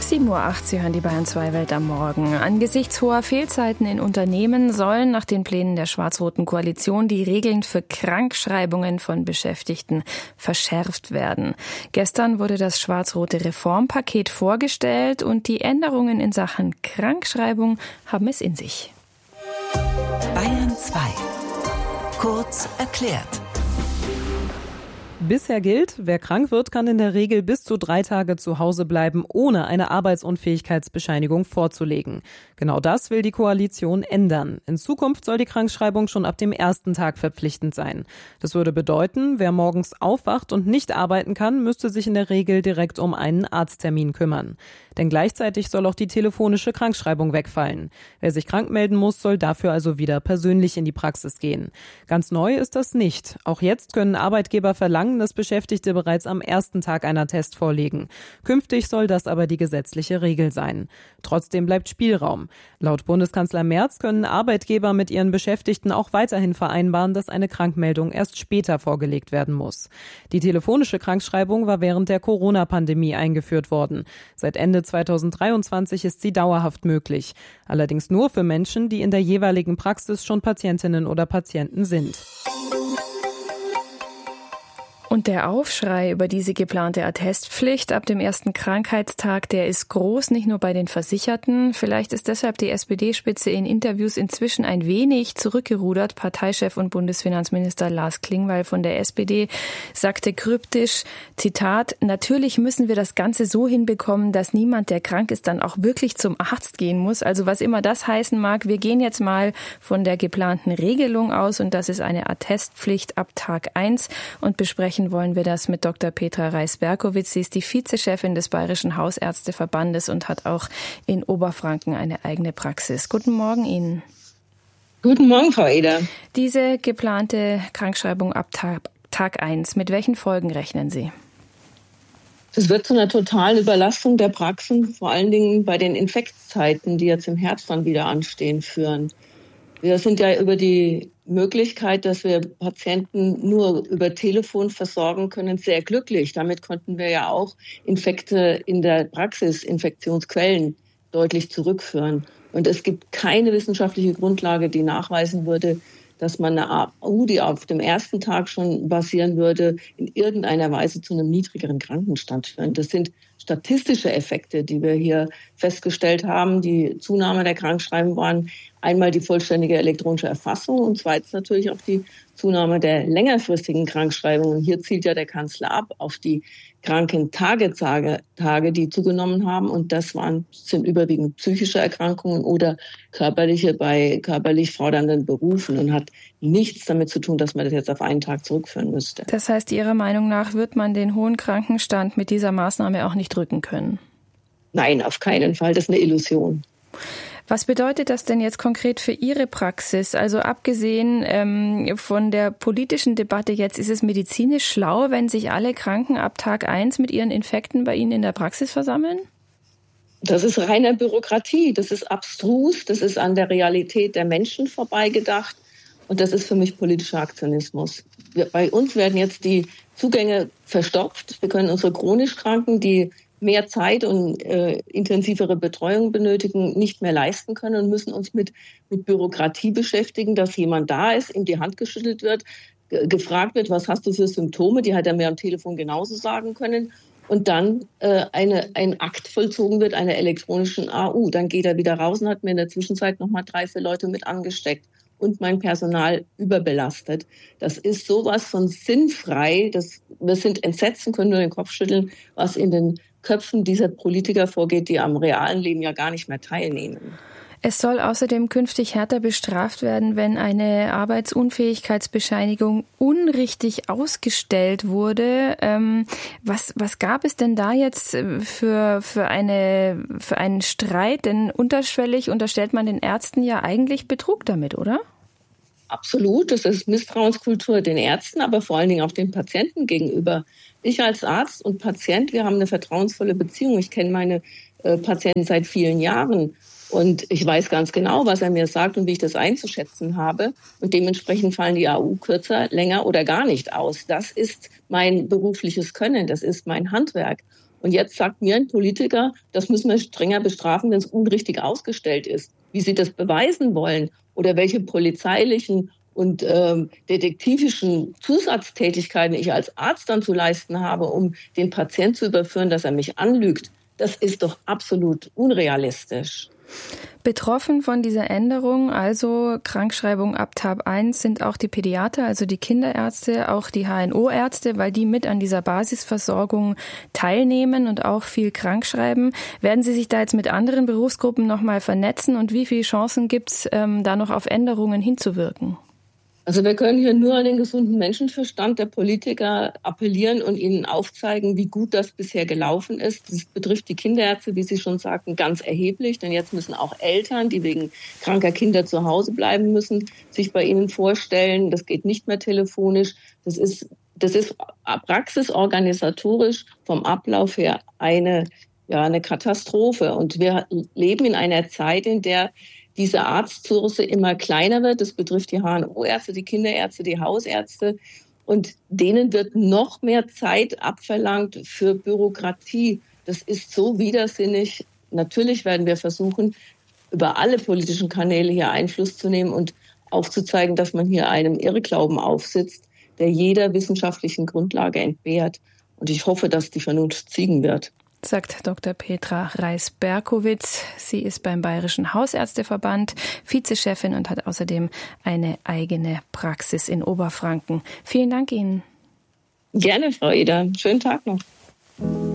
7:08 Uhr, Sie hören die Bayern 2 Welt am Morgen. Angesichts hoher Fehlzeiten in Unternehmen sollen nach den Plänen der schwarz-roten Koalition die Regeln für Krankschreibungen von Beschäftigten verschärft werden. Gestern wurde das schwarz-rote Reformpaket vorgestellt und die Änderungen in Sachen Krankschreibung haben es in sich. Bayern 2. Kurz erklärt. Bisher gilt, wer krank wird, kann in der Regel bis zu 3 Tage zu Hause bleiben, ohne eine Arbeitsunfähigkeitsbescheinigung vorzulegen. Genau das will die Koalition ändern. In Zukunft soll die Krankschreibung schon ab dem ersten Tag verpflichtend sein. Das würde bedeuten, wer morgens aufwacht und nicht arbeiten kann, müsste sich in der Regel direkt um einen Arzttermin kümmern. Denn gleichzeitig soll auch die telefonische Krankschreibung wegfallen. Wer sich krank melden muss, soll dafür also wieder persönlich in die Praxis gehen. Ganz neu ist das nicht. Auch jetzt können Arbeitgeber verlangen, dass Beschäftigte bereits am ersten Tag einen Attest vorlegen. Künftig soll das aber die gesetzliche Regel sein. Trotzdem bleibt Spielraum. Laut Bundeskanzler Merz können Arbeitgeber mit ihren Beschäftigten auch weiterhin vereinbaren, dass eine Krankmeldung erst später vorgelegt werden muss. Die telefonische Krankschreibung war während der Corona-Pandemie eingeführt worden. Seit Ende 2023 ist sie dauerhaft möglich. Allerdings nur für Menschen, die in der jeweiligen Praxis schon Patientinnen oder Patienten sind. Und der Aufschrei über diese geplante Attestpflicht ab dem ersten Krankheitstag, der ist groß, nicht nur bei den Versicherten. Vielleicht ist deshalb die SPD-Spitze in Interviews inzwischen ein wenig zurückgerudert. Parteichef und Bundesfinanzminister Lars Klingbeil von der SPD sagte kryptisch, Zitat, natürlich müssen wir das Ganze so hinbekommen, dass niemand, der krank ist, dann auch wirklich zum Arzt gehen muss. Also was immer das heißen mag, wir gehen jetzt mal von der geplanten Regelung aus und das ist eine Attestpflicht ab Tag 1 und besprechen wollen wir das mit Dr. Petra Reis-Berkowitz. Sie ist die Vizechefin des Bayerischen Hausärzteverbandes und hat auch in Oberfranken eine eigene Praxis. Guten Morgen Ihnen. Guten Morgen, Frau Eder. Diese geplante Krankschreibung ab Tag 1, mit welchen Folgen rechnen Sie? Es wird zu einer totalen Überlastung der Praxen, vor allen Dingen bei den Infektzeiten, die jetzt im Herbst dann wieder anstehen, führen. Wir sind ja über die Möglichkeit, dass wir Patienten nur über Telefon versorgen können, sehr glücklich. Damit konnten wir ja auch Infekte in der Praxis, Infektionsquellen deutlich zurückführen. Und es gibt keine wissenschaftliche Grundlage, die nachweisen würde, dass man eine AU, die auf dem ersten Tag schon basieren würde, in irgendeiner Weise zu einem niedrigeren Krankenstand führen. Das sind statistische Effekte, die wir hier festgestellt haben. Die Zunahme der Krankschreibung waren einmal die vollständige elektronische Erfassung und zweitens natürlich auch die Zunahme der längerfristigen Krankschreibung. Und hier zielt ja der Kanzler ab auf die Krankentagetage, die zugenommen haben. Und das sind überwiegend psychische Erkrankungen oder körperliche bei körperlich fordernden Berufen und hat nichts damit zu tun, dass man das jetzt auf einen Tag zurückführen müsste. Das heißt, Ihrer Meinung nach wird man den hohen Krankenstand mit dieser Maßnahme auch nicht drücken können? Nein, auf keinen Fall. Das ist eine Illusion. Was bedeutet das denn jetzt konkret für Ihre Praxis? Also abgesehen von der politischen Debatte jetzt, ist es medizinisch schlau, wenn sich alle Kranken ab Tag 1 mit ihren Infekten bei Ihnen in der Praxis versammeln? Das ist reine Bürokratie, das ist abstrus, das ist an der Realität der Menschen vorbeigedacht und das ist für mich politischer Aktionismus. Bei uns werden jetzt die Zugänge verstopft. Wir können unsere chronisch Kranken, die mehr Zeit und intensivere Betreuung benötigen, nicht mehr leisten können und müssen uns mit Bürokratie beschäftigen, dass jemand da ist, ihm die Hand geschüttelt wird, gefragt wird, was hast du für Symptome, die hat er mir am Telefon genauso sagen können und dann ein Akt vollzogen wird, einer elektronischen AU. Dann geht er wieder raus und hat mir in der Zwischenzeit nochmal 3, 4 Leute mit angesteckt und mein Personal überbelastet. Das ist sowas von sinnfrei, wir sind entsetzt und können nur den Kopf schütteln, was in den Köpfen dieser Politiker vorgeht, die am realen Leben ja gar nicht mehr teilnehmen. Es soll außerdem künftig härter bestraft werden, wenn eine Arbeitsunfähigkeitsbescheinigung unrichtig ausgestellt wurde. Was gab es denn da jetzt für einen Streit? Denn unterschwellig unterstellt man den Ärzten ja eigentlich Betrug damit, oder? Absolut, das ist Misstrauenskultur den Ärzten, aber vor allen Dingen auch den Patienten gegenüber. Ich als Arzt und Patient, wir haben eine vertrauensvolle Beziehung. Ich kenne meine Patienten seit vielen Jahren und ich weiß ganz genau, was er mir sagt und wie ich das einzuschätzen habe. Und dementsprechend fallen die AU kürzer, länger oder gar nicht aus. Das ist mein berufliches Können, das ist mein Handwerk. Und jetzt sagt mir ein Politiker, das müssen wir strenger bestrafen, wenn es unrichtig ausgestellt ist. Wie Sie das beweisen wollen oder welche polizeilichen und detektivischen Zusatztätigkeiten ich als Arzt dann zu leisten habe, um den Patienten zu überführen, dass er mich anlügt, das ist doch absolut unrealistisch. Betroffen von dieser Änderung, also Krankschreibung ab Tab 1, sind auch die Pädiater, also die Kinderärzte, auch die HNO-Ärzte, weil die mit an dieser Basisversorgung teilnehmen und auch viel krankschreiben. Werden Sie sich da jetzt mit anderen Berufsgruppen nochmal vernetzen und wie viele Chancen gibt es, da noch auf Änderungen hinzuwirken? Also wir können hier nur an den gesunden Menschenverstand der Politiker appellieren und ihnen aufzeigen, wie gut das bisher gelaufen ist. Das betrifft die Kinderärzte, wie Sie schon sagten, ganz erheblich. Denn jetzt müssen auch Eltern, die wegen kranker Kinder zu Hause bleiben müssen, sich bei ihnen vorstellen. Das geht nicht mehr telefonisch. Das ist praxisorganisatorisch vom Ablauf her eine Katastrophe. Und wir leben in einer Zeit, in der diese Arztressource immer kleiner wird. Das betrifft die HNO-Ärzte, die Kinderärzte, die Hausärzte. Und denen wird noch mehr Zeit abverlangt für Bürokratie. Das ist so widersinnig. Natürlich werden wir versuchen, über alle politischen Kanäle hier Einfluss zu nehmen und aufzuzeigen, dass man hier einem Irrglauben aufsitzt, der jeder wissenschaftlichen Grundlage entbehrt. Und ich hoffe, dass die Vernunft siegen wird. Sagt Dr. Petra Reis-Berkowitz. Sie ist beim Bayerischen Hausärzteverband Vizechefin und hat außerdem eine eigene Praxis in Oberfranken. Vielen Dank Ihnen. Gerne, Frau Eder. Schönen Tag noch.